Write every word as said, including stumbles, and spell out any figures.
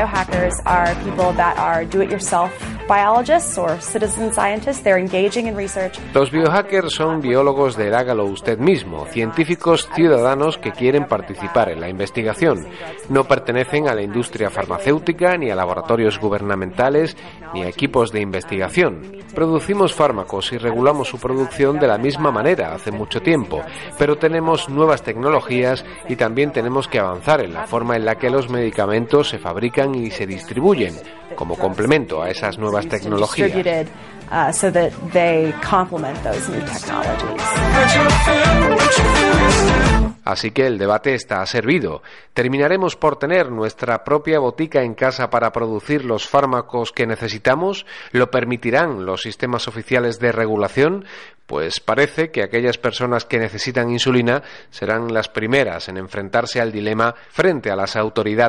Biohackers are people that are do-it-yourself biologists or citizen scientists. They're engaging in research. Los biohackers son biólogos del hágalo usted mismo, científicos ciudadanos que quieren participar en la investigación. No pertenecen a la industria farmacéutica, ni a laboratorios gubernamentales, ni a equipos de investigación. Producimos fármacos y regulamos su producción de la misma manera hace mucho tiempo, pero tenemos nuevas tecnologías y también tenemos que avanzar en la forma en la que los medicamentos se fabrican y se distribuyen, como complemento a esas nuevas tecnologías. Así que el debate está servido. ¿Terminaremos por tener nuestra propia botica en casa para producir los fármacos que necesitamos? ¿Lo permitirán los sistemas oficiales de regulación? Pues parece que aquellas personas que necesitan insulina serán las primeras en enfrentarse al dilema frente a las autoridades.